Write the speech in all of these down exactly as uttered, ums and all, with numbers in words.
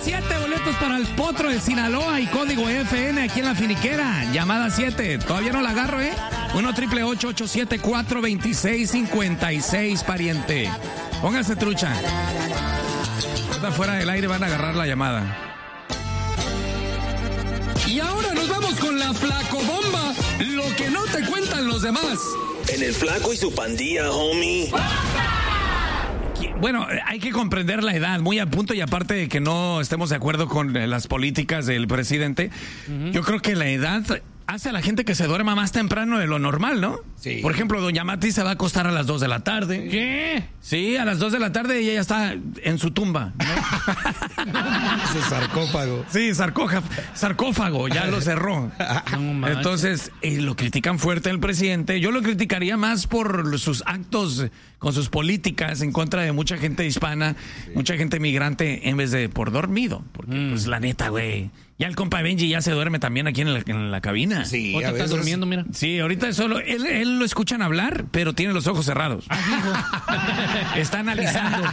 siete boletos para el Potro de Sinaloa y código F N aquí en la Finiquera. Llamada siete. Todavía no la agarro, ¿eh? uno triple ocho ocho siete cuatro dos seis cinco seis, pariente. Póngase trucha. Está fuera del aire, van a agarrar la llamada. Y ahora nos vamos con la Flacobomba. Lo que no te cuentan los demás. En el Flaco y su pandilla, homie. Bueno, hay que comprender la edad, muy a punto, y aparte de que no estemos de acuerdo con las políticas del presidente, uh-huh. Yo creo que la edad hace a la gente que se duerma más temprano de lo normal, ¿no? Sí. Por ejemplo, doña Mati se va a acostar a las dos de la tarde. ¿Qué? Sí, a las dos de la tarde y ella está en su tumba, ¿no? Ese sarcófago. Sí, sarcófago, sarcófago, ya lo cerró. No, entonces, eh, lo critican fuerte el presidente. Yo lo criticaría más por sus actos con sus políticas en contra de mucha gente hispana, sí. Mucha gente migrante, en vez de por dormido. Porque, mm. pues, la neta, güey. Ya el compa Benji ya se duerme también aquí en la, en la cabina. Sí, ahorita estás durmiendo, mira. Sí, ahorita solo, él, él lo escuchan hablar, pero tiene los ojos cerrados. Ah, está analizando.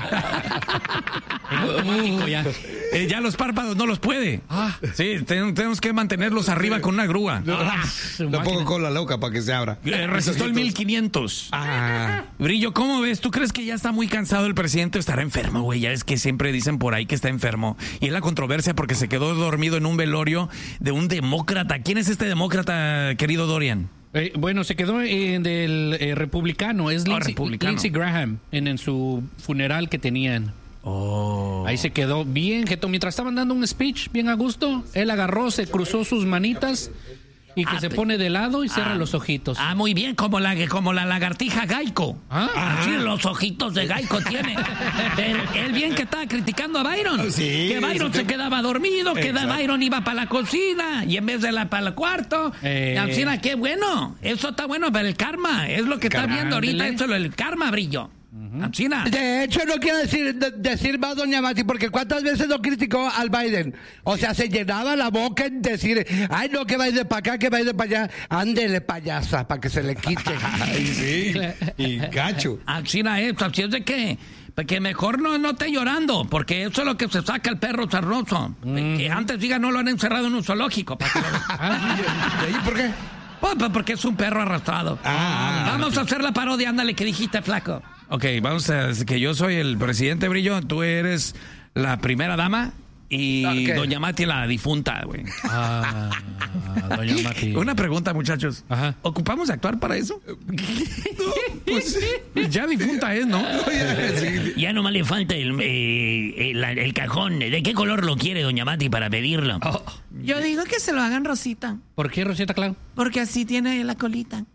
ya. Eh, ya los párpados no los puede. Ah. Sí, ten, tenemos que mantenerlos arriba con una grúa. No, ah, lo pongo con la loca para que se abra. Eh, resistió el mil quinientos. Ah. Brillo, ¿cómo ves? ¿Tú crees que ya está muy cansado el presidente? Estará enfermo, güey. Ya es que siempre dicen por ahí que está enfermo. Y es la controversia porque se quedó dormido en un velorio de un demócrata. ¿Quién es este demócrata, querido Dorian? Eh, bueno, se quedó eh, del eh, republicano. Es Lindsey, oh, republicano. Lindsey Graham en, en su funeral que tenían. Oh. Ahí se quedó bien, que mientras estaban dando un speech bien a gusto, él agarró, se cruzó sus manitas y que ah, se pone de lado y cierra ah, los ojitos. Ah, muy bien, como la como la lagartija Geico. Ah, así ah. Los ojitos de Geico tiene. él, él bien que estaba criticando a Byron. Sí, que Byron se que... quedaba dormido, que Exacto. Byron iba para la cocina y en vez de la para el cuarto. Eh. Alcina, qué bueno. Eso está bueno para el karma. Es lo que está viendo ahorita, eso es el karma, Brillo. Uh-huh. De hecho, no quiero decir, de, decir más, doña Mati, porque cuántas veces lo criticó al Biden. O sea, se llenaba la boca en decir, ay, no, que Biden para acá, que Biden para allá. Ándele, payasa, para que se le quite. Ay, sí. Y gacho. China, eso, así es de que, que mejor no, no esté llorando, porque eso es lo que se saca el perro sarnoso. Mm. Que antes, diga, no lo han encerrado en un zoológico. Para que lo... ah, ¿y ahí por qué? Pues, porque es un perro arrastrado. Ah, vamos ah, a hacer la parodia, ándale, que dijiste, flaco. Ok, vamos a que yo soy el presidente, Brillo, tú eres la primera dama y okay. Doña Mati la difunta, güey. Ah, Doña Mati. Una pregunta, muchachos. Ajá. ¿Ocupamos actuar para eso? No, pues ya difunta es, ¿no? Ya nomás le falta el, eh, el, el cajón. ¿De qué color lo quiere Doña Mati para pedirlo? Oh. Yo digo que se lo hagan rosita. ¿Por qué rosita, claro? Porque así tiene la colita.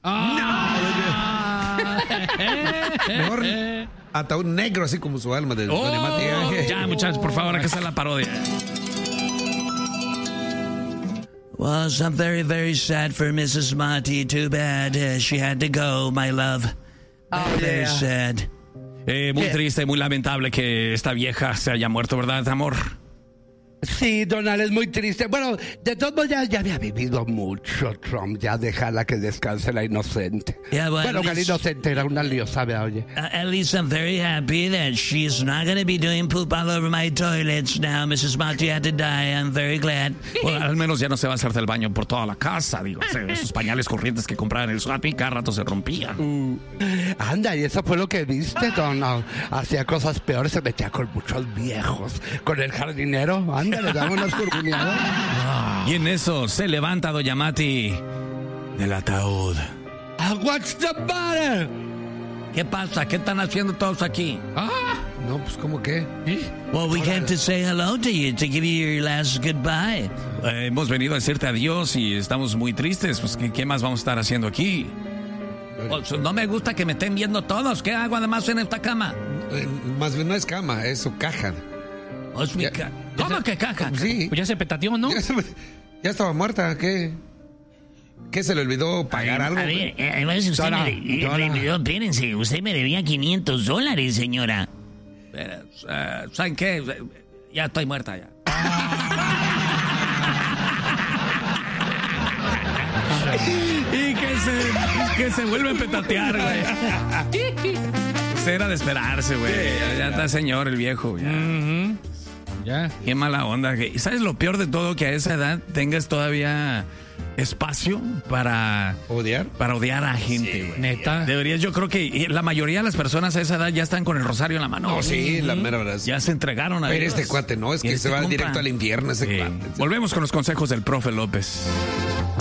Ah. No. Mejor ataúd negro, así como su alma de oh, Doña Mati. Ya, muchachos, por favor, acá está la parodia. Well, I'm very, very sad for Missus Mati. Too bad uh, she had to go, my love. Oh, very yeah. sad. Eh, muy yeah. triste, muy lamentable que esta vieja se haya muerto, ¿verdad, amor? Sí, Donald, es muy triste. Bueno, de todos modos ya, ya había vivido mucho Trump. Ya déjala que descanse la inocente. Yeah, well, bueno, que la inocente era una liosa, oye. Uh, at least I'm very happy that she's not going to be doing poop all over my toilets now. Missus Mati had to die. I'm very glad. Bueno, al menos ya no se va a hacer del baño por toda la casa. Digo, esos pañales corrientes que compraban en el shopping cada rato se rompían. Uh, anda, y eso fue lo que viste, Donald. Hacía cosas peores, se metía con muchos viejos. Con el jardinero, le damos unas curguneadas. Y en eso se levanta Doña Mati del ataúd. Uh, what's the matter? ¿Qué pasa? ¿Qué están haciendo todos aquí? Ah, no, pues ¿cómo qué? ¿Eh? Well, we came to say hello to you, to give you your last goodbye. Eh, hemos venido a decirte adiós y estamos muy tristes. Pues ¿qué, qué más vamos a estar haciendo aquí? Pues, no me gusta que me estén viendo todos. ¿Qué hago además en esta cama? Eh, más bien no es cama, es su caja. Oh, es mi ya, ca- ¿Cómo se, que caja? Sí. Pues ya se petateó, ¿no? Ya, se, ya estaba muerta, ¿qué? ¿Qué se le olvidó pagar a, algo? A ver, además usted Dora, me, de, Dora. me olvidó, espérense, usted me debía quinientos dólares, señora. Pero, uh, ¿saben qué? Ya estoy muerta ya. Y que se, que se vuelve a petatear, güey. Era de esperarse, güey. Ya, ya está señor el viejo. Ya. Uh-huh. Ya. Qué mala onda. ¿Y sabes lo peor de todo? Que a esa edad tengas todavía espacio para odiar para odiar a gente, güey. Sí, neta. Deberías, yo creo que la mayoría de las personas a esa edad ya están con el rosario en la mano. No, sí, la mera verdad. Ya se entregaron a Pero Dios. este cuate no, es que Este se va compa. directo al infierno ese Sí. cuate. Volvemos con los consejos del profe López.